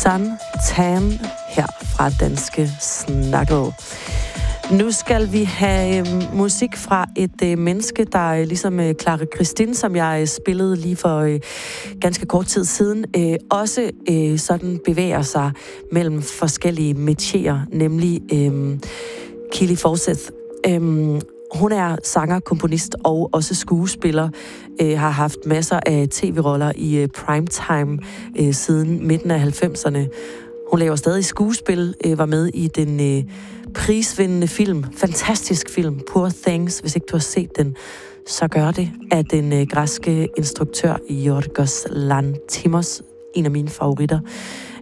Sun Tan her fra danske Snuggle. Nu skal vi have musik fra et menneske, der ligesom Clara Christine, som jeg spillede lige for ganske kort tid siden, også sådan bevæger sig mellem forskellige métier, nemlig Keely Forsyth. Hun er sanger, komponist og også skuespiller, har haft masser af tv-roller i primetime siden midten af 90'erne. Hun laver stadig skuespil, var med i den prisvindende film, fantastisk film, Poor Things. Hvis ikke du har set den, så gør det, af den græske instruktør Yorgos Lanthimos, en af mine favoritter.